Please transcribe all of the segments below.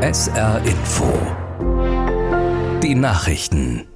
SR Info. Die Nachrichten.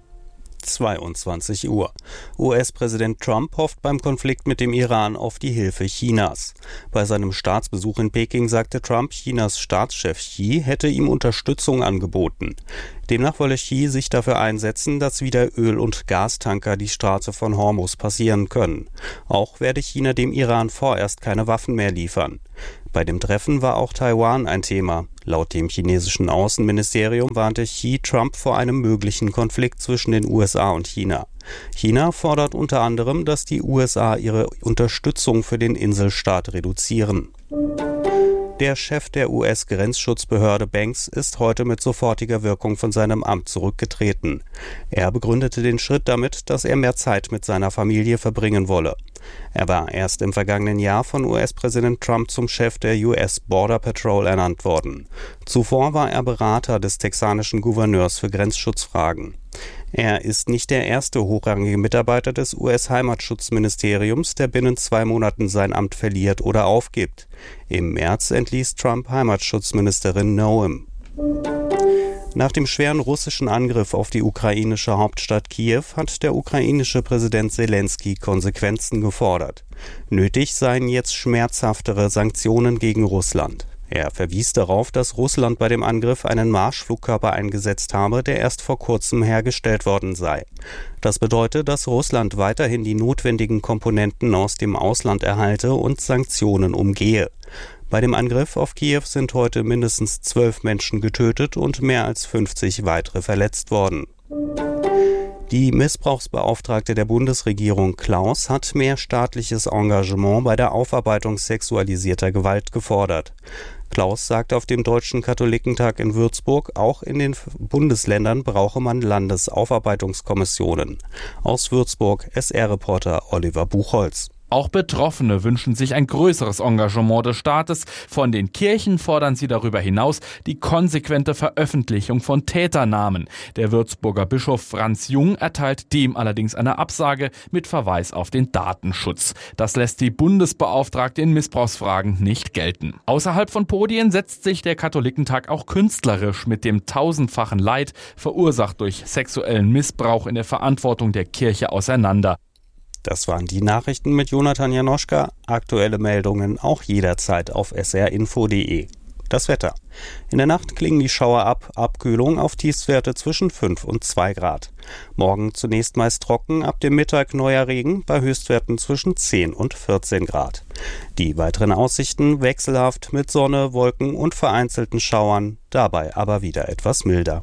22 Uhr. US-Präsident Trump hofft beim Konflikt mit dem Iran auf die Hilfe Chinas. Bei seinem Staatsbesuch in Peking sagte Trump, Chinas Staatschef Xi hätte ihm Unterstützung angeboten. Demnach wolle Xi sich dafür einsetzen, dass wieder Öl- und Gastanker die Straße von Hormuz passieren können. Auch werde China dem Iran vorerst keine Waffen mehr liefern. Bei dem Treffen war auch Taiwan ein Thema. Laut dem chinesischen Außenministerium warnte Xi Trump vor einem möglichen Konflikt zwischen den USA und China. China fordert unter anderem, dass die USA ihre Unterstützung für den Inselstaat reduzieren. Der Chef der US-Grenzschutzbehörde Banks ist heute mit sofortiger Wirkung von seinem Amt zurückgetreten. Er begründete den Schritt damit, dass er mehr Zeit mit seiner Familie verbringen wolle. Er war erst im vergangenen Jahr von US-Präsident Trump zum Chef der US Border Patrol ernannt worden. Zuvor war er Berater des texanischen Gouverneurs für Grenzschutzfragen. Er ist nicht der erste hochrangige Mitarbeiter des US-Heimatschutzministeriums, der binnen 2 Monaten sein Amt verliert oder aufgibt. Im März entließ Trump Heimatschutzministerin Noem. Nach dem schweren russischen Angriff auf die ukrainische Hauptstadt Kiew hat der ukrainische Präsident Selenskyj Konsequenzen gefordert. Nötig seien jetzt schmerzhaftere Sanktionen gegen Russland. Er verwies darauf, dass Russland bei dem Angriff einen Marschflugkörper eingesetzt habe, der erst vor kurzem hergestellt worden sei. Das bedeutet, dass Russland weiterhin die notwendigen Komponenten aus dem Ausland erhalte und Sanktionen umgehe. Bei dem Angriff auf Kiew sind heute mindestens 12 Menschen getötet und mehr als 50 weitere verletzt worden. Die Missbrauchsbeauftragte der Bundesregierung Klaus hat mehr staatliches Engagement bei der Aufarbeitung sexualisierter Gewalt gefordert. Klaus sagt auf dem Deutschen Katholikentag in Würzburg, auch in den Bundesländern brauche man Landesaufarbeitungskommissionen. Aus Würzburg SR-Reporter Oliver Buchholz. Auch Betroffene wünschen sich ein größeres Engagement des Staates. Von den Kirchen fordern sie darüber hinaus die konsequente Veröffentlichung von Täternamen. Der Würzburger Bischof Franz Jung erteilt dem allerdings eine Absage mit Verweis auf den Datenschutz. Das lässt die Bundesbeauftragte in Missbrauchsfragen nicht gelten. Außerhalb von Podien setzt sich der Katholikentag auch künstlerisch mit dem tausendfachen Leid, verursacht durch sexuellen Missbrauch in der Verantwortung der Kirche, auseinander. Das waren die Nachrichten mit Jonathan Janoschka. Aktuelle Meldungen auch jederzeit auf srinfo.de. Das Wetter. In der Nacht klingen die Schauer ab, Abkühlung auf Tiefstwerte zwischen 5 und 2 Grad. Morgen zunächst meist trocken, ab dem Mittag neuer Regen bei Höchstwerten zwischen 10 und 14 Grad. Die weiteren Aussichten wechselhaft mit Sonne, Wolken und vereinzelten Schauern, dabei aber wieder etwas milder.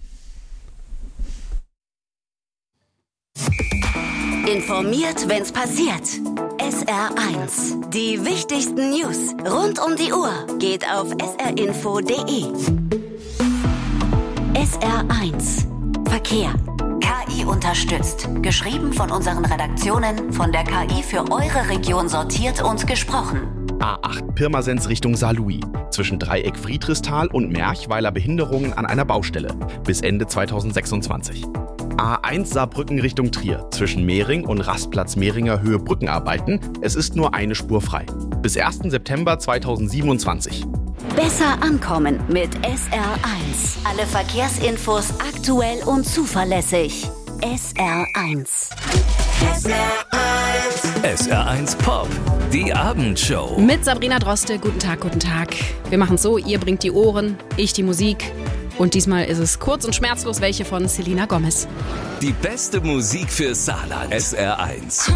Informiert, wenn's passiert. SR1. Die wichtigsten News rund um die Uhr geht auf srinfo.de. SR1. Verkehr. KI unterstützt. Geschrieben von unseren Redaktionen, von der KI für eure Region sortiert und gesprochen. A8 Pirmasens Richtung Saarlouis. Zwischen Dreieck Friedrichsthal und Merchweiler Behinderungen an einer Baustelle. Bis Ende 2026. A1 Saarbrücken Richtung Trier. Zwischen Mehring und Rastplatz Mehringer Höhe Brückenarbeiten. Es ist nur eine Spur frei. Bis 1. September 2027. Besser ankommen mit SR1. Alle Verkehrsinfos aktuell und zuverlässig. SR1. SR1 Pop. Die Abendshow. Mit Sabrina Droste. Guten Tag, guten Tag. Wir machen so, ihr bringt die Ohren, ich die Musik. Und diesmal ist es kurz und schmerzlos welche von Selena Gomez. Die beste Musik für Saarland. SR1.